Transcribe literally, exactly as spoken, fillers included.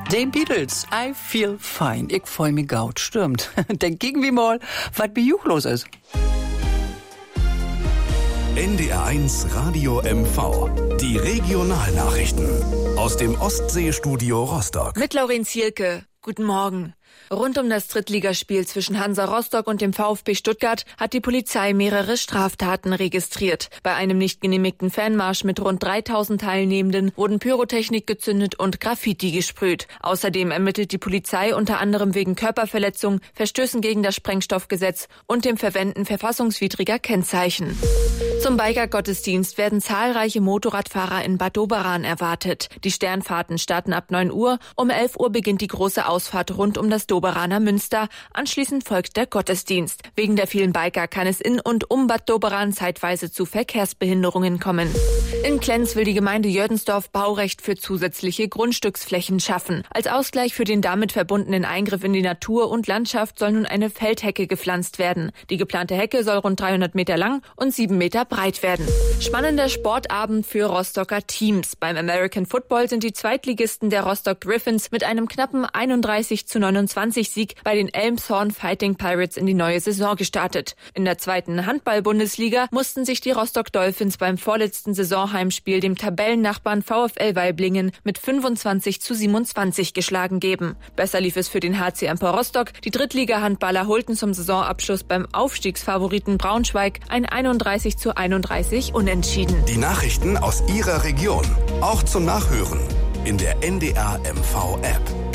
Die Beatles, I feel fine. Ich freu mich gaut, stimmt. Denk gegen wie mal, was bei Juch los ist. N D R eins Radio M V. Die Regionalnachrichten aus dem Ostseestudio Rostock. Mit Lauren Zielke. Guten Morgen. Rund um das Drittligaspiel zwischen Hansa Rostock und dem VfB Stuttgart hat die Polizei mehrere Straftaten registriert. Bei einem nicht genehmigten Fanmarsch mit rund dreitausend Teilnehmenden wurden Pyrotechnik gezündet und Graffiti gesprüht. Außerdem ermittelt die Polizei unter anderem wegen Körperverletzung, Verstößen gegen das Sprengstoffgesetz und dem Verwenden verfassungswidriger Kennzeichen. Zum Biker-Gottesdienst werden zahlreiche Motorradfahrer in Bad Doberan erwartet. Die Sternfahrten starten ab neun Uhr. Um elf Uhr beginnt die große Ausfahrt rund um das Doberaner Münster. Anschließend folgt der Gottesdienst. Wegen der vielen Biker kann es in und um Bad Doberan zeitweise zu Verkehrsbehinderungen kommen. In Klenz will die Gemeinde Jödensdorf Baurecht für zusätzliche Grundstücksflächen schaffen. Als Ausgleich für den damit verbundenen Eingriff in die Natur und Landschaft soll nun eine Feldhecke gepflanzt werden. Die geplante Hecke soll rund dreihundert Meter lang und sieben Meter breit werden. Spannender Sportabend für Rostocker Teams. Beim American Football sind die Zweitligisten der Rostock Griffins mit einem knappen einunddreißig zu neunundzwanzig Sieg bei den Elmshorn Fighting Pirates in die neue Saison gestartet. In der zweiten Handball-Bundesliga mussten sich die Rostock Dolphins beim vorletzten Saisonheimspiel dem Tabellennachbarn VfL Waiblingen mit fünfundzwanzig zu siebenundzwanzig geschlagen geben. Besser lief es für den H C Empor Rostock. Die Drittliga-Handballer holten zum Saisonabschluss beim Aufstiegsfavoriten Braunschweig ein einunddreißig zu einunddreißig Unentschieden. Die Nachrichten aus Ihrer Region, auch zum Nachhören in der N D R M V App.